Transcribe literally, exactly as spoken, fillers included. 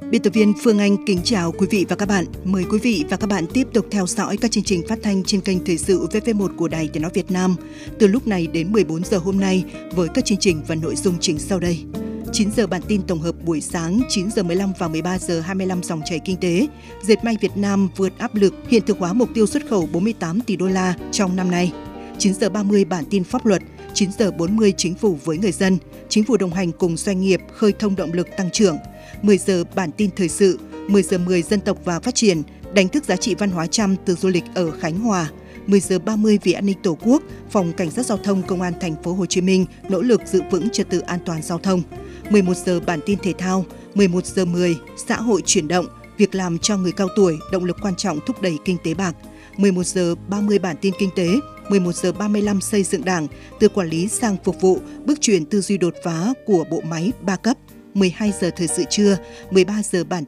Biên tập viên Phương Anh kính chào quý vị và các bạn. Mời quý vị và các bạn tiếp tục theo dõi các chương trình phát thanh trên kênh Thời sự vê vê một của Đài Tiếng nói Việt Nam từ lúc này đến mười bốn giờ hôm nay với các chương trình và nội dung chính sau đây. chín giờ bản tin tổng hợp buổi sáng, chín giờ mười lăm và mười ba giờ hai mươi lăm dòng chảy kinh tế. Dệt may Việt Nam vượt áp lực hiện thực hóa mục tiêu xuất khẩu bốn mươi tám tỷ đô la trong năm nay. chín giờ ba mươi bản tin pháp luật, chín giờ bốn mươi chính phủ với người dân, chính phủ đồng hành cùng doanh nghiệp khơi thông động lực tăng trưởng. mười giờ bản tin thời sự, mười giờ mười dân tộc và phát triển, đánh thức giá trị văn hóa trăm từ du lịch ở Khánh Hòa. mười giờ ba mươi vì an ninh Tổ quốc, Phòng Cảnh sát Giao thông Công an Thành phố Hồ Chí Minh nỗ lực giữ vững trật tự an toàn giao thông. mười một giờ bản tin thể thao, mười một giờ mười xã hội chuyển động, việc làm cho người cao tuổi, động lực quan trọng thúc đẩy kinh tế bạc. mười một giờ ba mươi bản tin kinh tế, mười một giờ ba mươi lăm xây dựng Đảng, từ quản lý sang phục vụ, bước chuyển tư duy đột phá của bộ máy ba cấp. mười hai giờ thời sự trưa, mười ba giờ bản